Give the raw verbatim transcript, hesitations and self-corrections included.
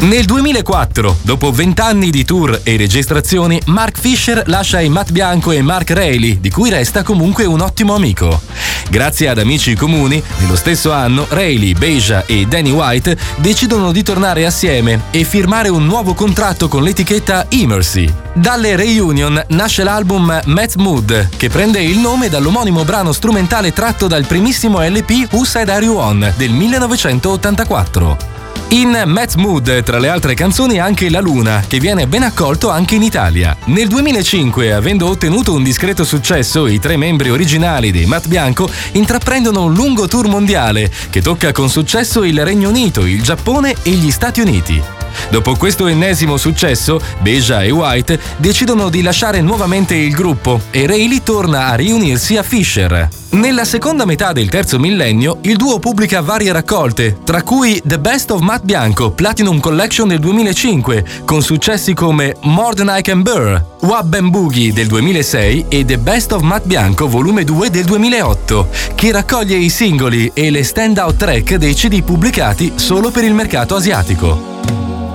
Nel duemilaquattro, dopo vent'anni di tour e registrazioni, Mark Fisher lascia i Matt Bianco e Mark Reilly, di cui resta comunque un ottimo amico. Grazie ad amici comuni, nello stesso anno Reilly, Beja e Danny White decidono di tornare assieme e firmare un nuovo contratto con l'etichetta Immersi. Dalle reunion nasce l'album Matt Mood, che prende il nome dall'omonimo brano strumentale tratto dal primissimo L P Whose Side Are You On del millenovecentottantaquattro. In Matt Mood, tra le altre canzoni, anche La Luna, che viene ben accolto anche in Italia. Nel duemilacinque, avendo ottenuto un discreto successo, i tre membri originali dei Matt Bianco intraprendono un lungo tour mondiale che tocca con successo il Regno Unito, il Giappone e gli Stati Uniti. Dopo questo ennesimo successo, Beja e White decidono di lasciare nuovamente il gruppo e Reilly torna a riunirsi a Fisher. Nella seconda metà del terzo millennio, il duo pubblica varie raccolte, tra cui The Best of Matt Bianco Platinum Collection del duemilacinque, con successi come More Than I Can Bear, Wab and Boogie del duemilasei e The Best of Matt Bianco Volume due del duemilaotto, che raccoglie i singoli e le stand-out track dei C D pubblicati solo per il mercato asiatico.